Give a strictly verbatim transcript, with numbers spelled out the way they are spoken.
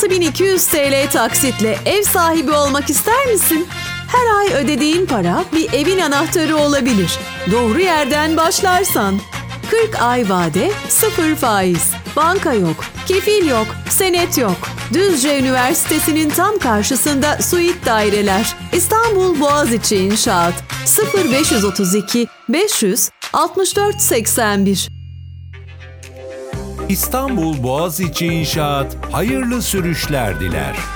altı bin iki yüz TL taksitle ev sahibi olmak ister misin? Her ay ödediğin para bir evin anahtarı olabilir. Doğru yerden başlarsan. kırk ay vade, sıfır faiz. Banka yok, kefil yok, senet yok. Düzce Üniversitesi'nin tam karşısında suite daireler. İstanbul Boğaziçi İnşaat. sıfır beş otuz iki beş yüz altmış dört seksen bir. İstanbul Boğaziçi İnşaat hayırlı sürüşler diler.